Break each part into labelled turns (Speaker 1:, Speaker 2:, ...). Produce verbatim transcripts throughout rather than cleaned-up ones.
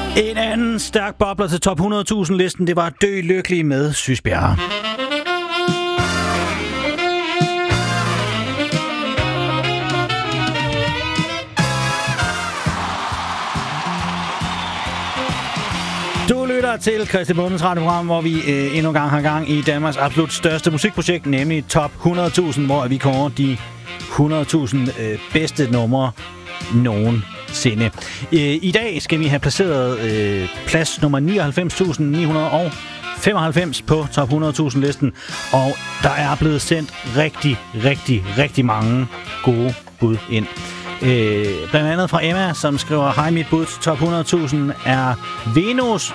Speaker 1: En anden stærk bobler til top hundrede tusind listen, det var Dø Lykkelig med Sysbjerg. Du lytter til Christian Bundens radioprogram, hvor vi øh, endnu en gang har gang i Danmarks absolut største musikprojekt, nemlig top hundrede tusind, hvor vi kårer de hundrede tusind øh, bedste numre nogensinde. Øh, I dag skal vi have placeret øh, plads nummer nioghalvfems tusind ni hundrede femoghalvfems på top hundrede tusind listen, og der er blevet sendt rigtig, rigtig, rigtig mange gode bud ind. Øh, blandt andet fra Emma, som skriver: hej, mit bud til top hundrede tusind er Venus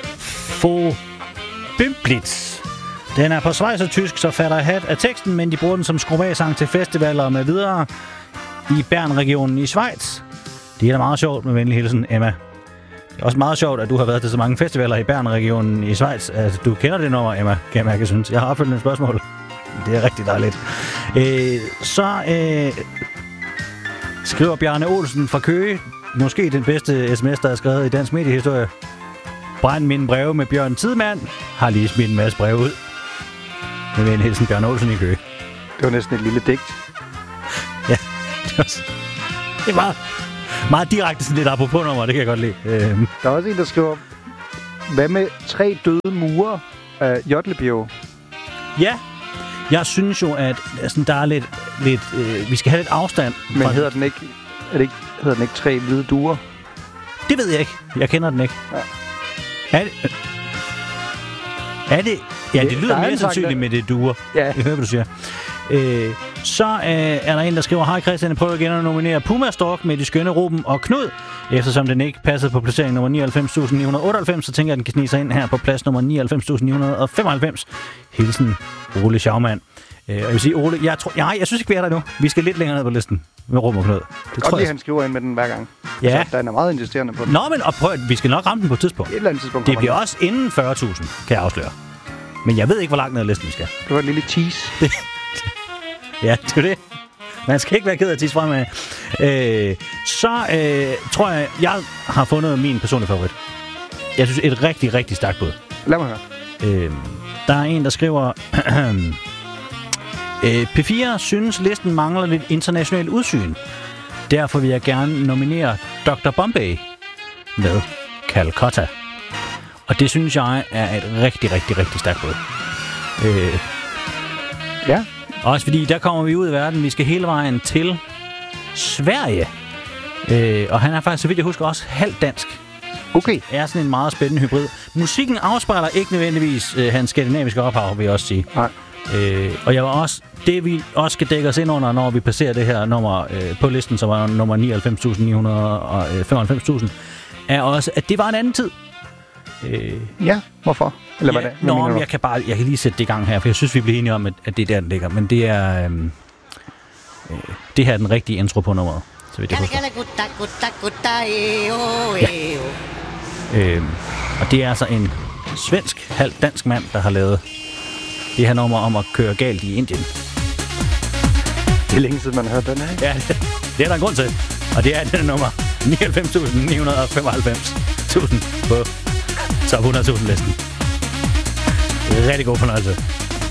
Speaker 1: Fobimblitz. Den er på schweizertysk, så fatter hat af teksten, men de bruger den som skrubagesang til festivaler med videre i Bern-regionen i Schweiz. Det er da meget sjovt, med venlig hilsen, Emma. Det er også meget sjovt, at du har været til så mange festivaler i Bern-regionen i Schweiz. Altså, du kender det nummer, Emma, kan jeg mærke, jeg synes. Jeg har opfølgende spørgsmål. Det er rigtig dejligt. Øh, så øh, skriver Bjarne Olsen fra Køge, måske den bedste sms, der er skrevet i dansk mediehistorie: brænd mine breve med Bjørn Tidemand. Har lige smidt en masse breve ud. Med venlig hilsen, Bjarne Olsen i Køge.
Speaker 2: Det var næsten et lille digt.
Speaker 1: Ja, det var, det er meget, meget direkte, sådan lidt apropos nummer, det kan jeg godt lide. Øhm.
Speaker 2: Der er også en, der skriver: hvad med tre døde murer af Jotlebjerg?
Speaker 1: Ja, jeg synes jo, at altså, der er lidt, lidt øh, vi skal have lidt afstand.
Speaker 2: Men
Speaker 1: fra...
Speaker 2: hedder den ikke, er det ikke, hedder den ikke tre hvide duer?
Speaker 1: Det ved jeg ikke. Jeg kender den ikke.
Speaker 2: Ja.
Speaker 1: Er det... Øh, er det... Ja, det lyder mere sandsynligt med det duer.
Speaker 2: Ja.
Speaker 1: Jeg hører, hvad du siger. Øh, så øh, er der en, der skriver: hej Christian, jeg prøver igen at nominere Puma Stork med de skønne Ruben og Knud. Eftersom den ikke passede på placering nummer nioghalvfems tusind ni hundrede otteoghalvfems, så tænker jeg, at den kan snige sig ind her på plads nummer nioghalvfems tusind ni hundrede femoghalvfems. Hilsen, Ole Schaumann. Øh, og jeg vil sige, Ole, jeg, tror, jeg, jeg synes ikke, vi er der nu. Vi skal lidt længere ned på listen med Ruben og Knud.
Speaker 2: Det tror jeg, han skriver ind med den hver gang.
Speaker 1: Ja.
Speaker 2: Så den er meget insisterende på den.
Speaker 1: Nå, men og prøv, vi skal nok ramme den på et tidspunkt.
Speaker 2: Et eller andet tidspunkt.
Speaker 1: Det bliver også inden fyrre tusind, kan jeg afsløre. Men jeg ved ikke, hvor langt ned ad listen vi skal.
Speaker 2: Det var et lille tease.
Speaker 1: Det, ja, det er det. Man skal ikke være ked af at tisse fremad. Øh, så øh, tror jeg, jeg har fundet min personlige favorit. Jeg synes, et rigtig, rigtig stærkt bud.
Speaker 2: Lad mig høre.
Speaker 1: Øh, der er en, der skriver: øh, P fire synes, listen mangler lidt internationalt udsyn. Derfor vil jeg gerne nominere doktor Bombay med Calcutta. Og det synes jeg er et rigtig, rigtig, rigtig stærkt bud. Øh,
Speaker 2: ja.
Speaker 1: Også fordi der kommer vi ud i verden. Vi skal hele vejen til Sverige. Øh, og han er faktisk, så vidt jeg husker, også halvt dansk.
Speaker 2: Okay.
Speaker 1: Er sådan en meget spændende hybrid. Musikken afspejler ikke nødvendigvis øh, hans skandinaviske ophav, vil jeg også sige.
Speaker 2: Nej.
Speaker 1: Øh, og jeg var også, det vi også skal dække os ind under, når vi passerer det her nummer øh, på listen, som var nummer nioghalvfems tusind ni hundrede femoghalvfems tusind, er også, at det var en anden tid.
Speaker 2: Øh, ja, hvorfor? Eller
Speaker 1: ja,
Speaker 2: hvad det?
Speaker 1: Nå, men jeg kan bare, jeg kan lige sætte det i gang her, for jeg synes, vi bliver enige om, at, at det er der, den ligger. Men det er, øhm, øh, det her er den rigtige intro på nummeret, så vidt jeg husker. Ja. Øh, og det er altså en svensk, halv dansk mand, der har lavet det her nummer om at køre galt i Indien.
Speaker 2: Det er længe siden, man har hørt den her, ikke?
Speaker 1: Ja, det, det er der en grund til. Og det er den nummer nioghalvfems tusind ni hundrede femoghalvfems tusind på top hundrede tusind listen. Rigtig god fornøjelse.